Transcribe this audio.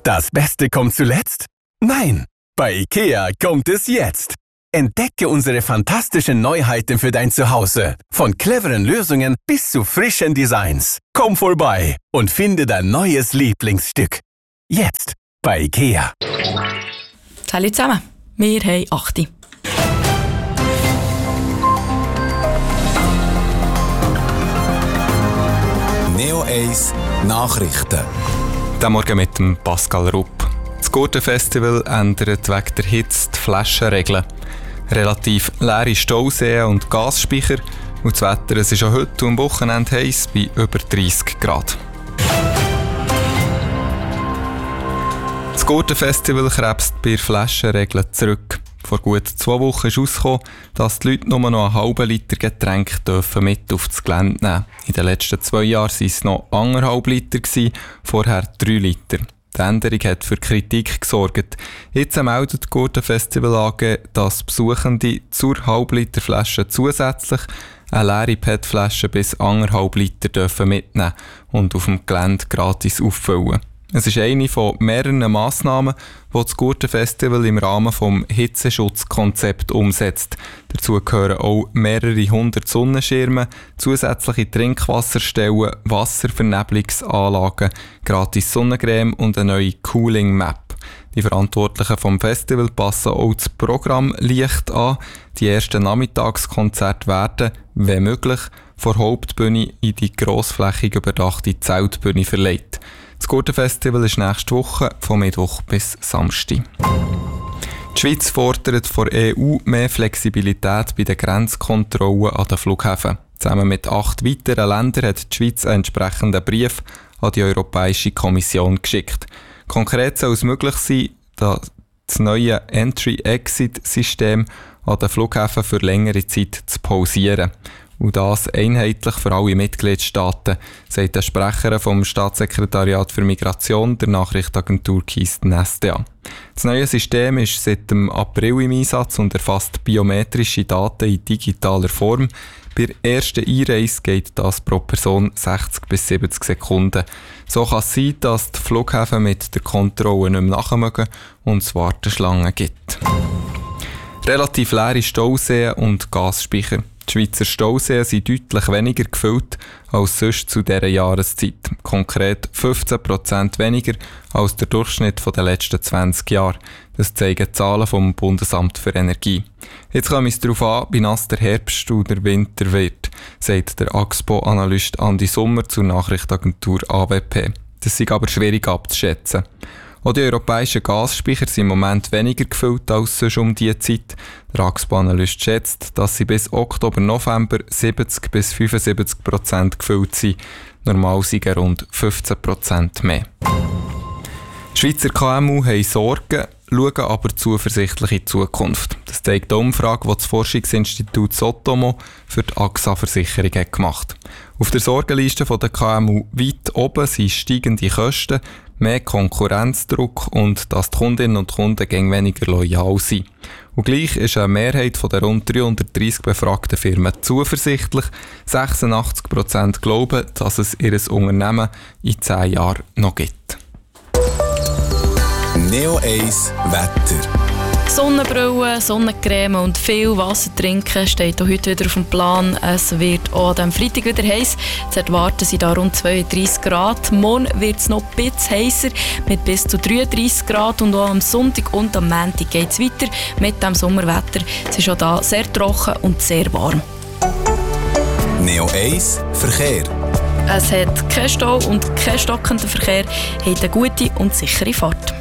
Das Beste kommt zuletzt? Nein, bei IKEA kommt es jetzt. Entdecke unsere fantastischen Neuheiten für dein Zuhause. Von cleveren Lösungen bis zu frischen Designs. Komm vorbei und finde dein neues Lieblingsstück. Jetzt bei IKEA. Hallo zusammen, wir haben 8. Neo 1 Nachrichten. Der Morgen mit dem Pascal Rupp. Das Gurtenfestival ändert wegen der Hitze die Flaschenregeln. Relativ leere Stauseen und Gasspeicher. Und das Wetter es ist auch heute und am Wochenende heiß bei über 30 Grad. Das Gurtenfestival krebst bei Flaschenregeln zurück. Vor gut 2 Wochen ist herausgekommen, dass die Leute nur noch einen halben Liter Getränk mit auf das Gelände nehmen dürfen. In den letzten 2 Jahren waren es noch 1,5 Liter, vorher 3 Liter. Die Änderung hat für Kritik gesorgt. Jetzt meldet die Gurtenfestival AG, dass Besuchende zur Halbliterflasche zusätzlich eine leere PET-Flasche bis 1,5 Liter mitnehmen und auf dem Gelände gratis auffüllen. Es ist eine von mehreren Massnahmen, die das Gurtenfestival im Rahmen des Hitzeschutzkonzepts umsetzt. Dazu gehören auch mehrere 100 Sonnenschirme, zusätzliche Trinkwasserstellen, Wasservernebelungsanlagen, gratis Sonnencreme und eine neue Cooling-Map. Die Verantwortlichen vom Festival passen auch das Programm leicht an. Die ersten Nachmittagskonzerte werden, wenn möglich, von der Hauptbühne in die grossflächig überdachte Zeltbühne verlegt. Das Gurtenfestival ist nächste Woche von Mittwoch bis Samstag. Die Schweiz fordert von der EU mehr Flexibilität bei den Grenzkontrollen an den Flughäfen. Zusammen mit 8 weiteren Ländern hat die Schweiz einen entsprechenden Brief an die Europäische Kommission geschickt. Konkret soll es möglich sein, das neue Entry-Exit-System an den Flughäfen für längere Zeit zu pausieren. Und das einheitlich für alle Mitgliedstaaten, sagt der Sprecher vom Staatssekretariat für Migration der Nachrichtenagentur Keystone SDA. Das neue System ist seit dem April im Einsatz und erfasst biometrische Daten in digitaler Form. Bei der ersten Einreise geht das pro Person 60 bis 70 Sekunden. So kann es sein, dass die Flughäfen mit der Kontrolle nicht mehr nachkommen und es Warteschlangen gibt. Relativ leere Stauseen und Gasspeicher. Die Schweizer Stauseen sind deutlich weniger gefüllt als sonst zu dieser Jahreszeit. Konkret 15% weniger als der Durchschnitt der letzten 20 Jahre. Das zeigen die Zahlen vom Bundesamt für Energie. Jetzt kommt es darauf an, wie nass der Herbst und der Winter wird, sagt der AXPO-Analyst Andi Sommer zur Nachrichtenagentur AWP. Das ist aber schwierig abzuschätzen. Auch die europäischen Gasspeicher sind im Moment weniger gefüllt als sonst um diese Zeit. Der AXPO-Analyst schätzt, dass sie bis Oktober-November 70 bis 75% gefüllt sind. Normal sind rund 15% mehr. Die Schweizer KMU haben Sorgen, schauen aber zuversichtlich in die Zukunft. Das zeigt eine Umfrage, die das Forschungsinstitut Sotomo für die AXA-Versicherung gemacht hat. Auf der Sorgenliste der KMU weit oben sind steigende Kosten, mehr Konkurrenzdruck und dass die Kundinnen und Kunden gegen weniger loyal sind. Und gleich ist eine Mehrheit der rund 330 befragten Firmen zuversichtlich. 86% glauben, dass es ihr Unternehmen in 10 Jahren noch gibt. Neo 1 Wetter. Sonnenbrille, Sonnencreme und viel Wasser trinken steht auch heute wieder auf dem Plan. Es wird auch am Freitag wieder heiß. Jetzt erwarten sie da rund 32 Grad. Morgen wird es noch ein bisschen heißer mit bis zu 33 Grad. Und auch am Sonntag und am Montag geht es weiter mit dem Sommerwetter. Es ist auch da sehr trocken und sehr warm. Neo 1 Verkehr. Es hat keinen Stau und keinen stockenden Verkehr, hat eine gute und sichere Fahrt.